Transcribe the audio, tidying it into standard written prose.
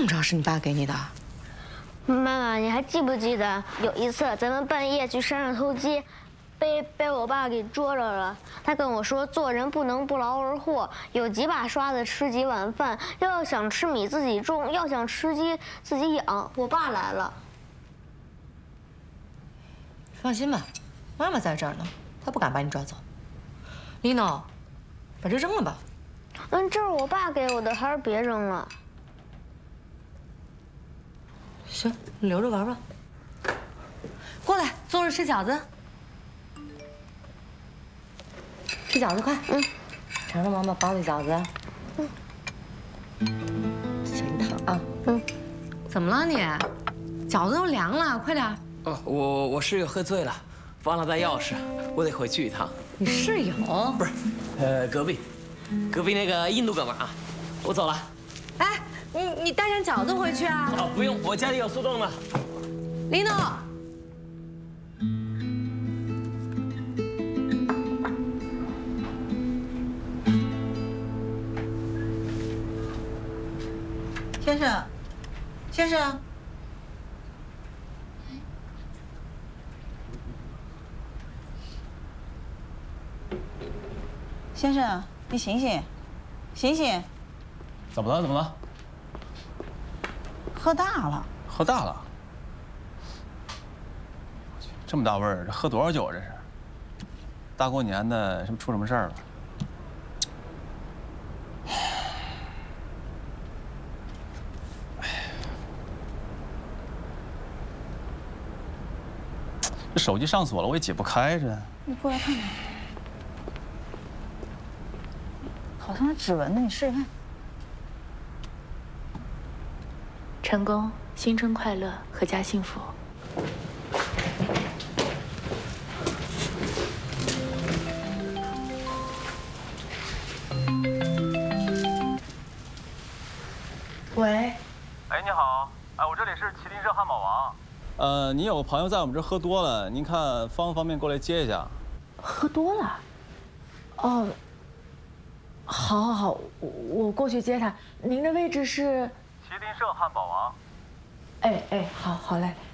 么着是你爸给你的？ 妈妈，你还记不记得有一次咱们半夜去山上偷鸡，被我爸给捉着了？他跟我说，做人不能不劳而获，有几把刷子吃几碗饭，要想吃米自己种，要想吃鸡自己养。我爸来了。 放心吧，妈妈在这儿呢，她不敢把你抓走。Lino，把这扔了吧。 这是我爸给我的，还是别扔了？ 行，你留着玩吧。过来，坐着吃饺子。吃饺子快，尝尝妈妈包的饺子。咸糖啊。怎么了你？饺子都凉了，快点。 哦，我室友喝醉了，忘了带钥匙，我得回去一趟。 你室友？ 不是，隔壁那个印度哥们儿啊，我走了。 哎，你带上饺子回去啊？ 哦，不用，我家里有速冻的。 Lino。 先生，先生，先生，你醒醒，醒醒！ 怎么了？怎么了？ 喝大了。 喝大了？这么大味儿，这喝多少酒啊？这是？大过年的，是不是出什么事儿了？这手机上锁了，我也解不开这。 你过来看看，好像是指纹呢，你试试看。 成功，新春快乐，阖家幸福。 喂。 哎，你好，哎，我这里是麒麟社汉堡王。您有个朋友在我们这儿喝多了，您看方不方便过来接一下？ 喝多了？哦，好，我过去接他。您的位置是？ 麒麟社汉堡王。 哎，好嘞。